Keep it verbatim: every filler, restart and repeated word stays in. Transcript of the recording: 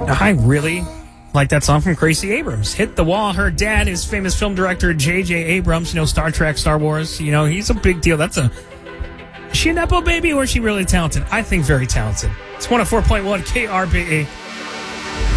I really like that song from Gracie Abrams. Hit the Wall. Her dad is famous film director J J Abrams. You know, Star Trek, Star Wars. You know, he's a big deal. That's a... Is she a Nepo baby or is she really talented? I think very talented. It's one oh four point one K R B E.